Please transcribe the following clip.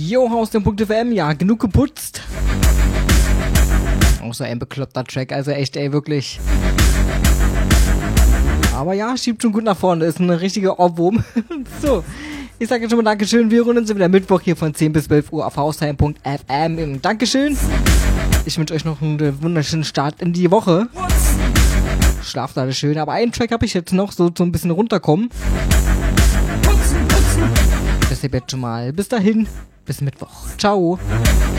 Jo, Haus der .fm, ja, genug geputzt. Auch so ein bekloppter Track, also echt, ey, wirklich. Aber ja, schiebt schon gut nach vorne, ist ein richtiger Ohrwurm. So, ich sage jetzt schon mal Dankeschön, wir runden uns wieder Mittwoch hier von 10 bis 12 Uhr auf haustime.fm. Dankeschön. Ich wünsche euch noch einen wunderschönen Start in die Woche. Schlaft alle schön, aber einen Track habe ich jetzt noch, so ein bisschen runterkommen. Das ist jetzt schon mal. Bis dahin, bis Mittwoch. Ciao.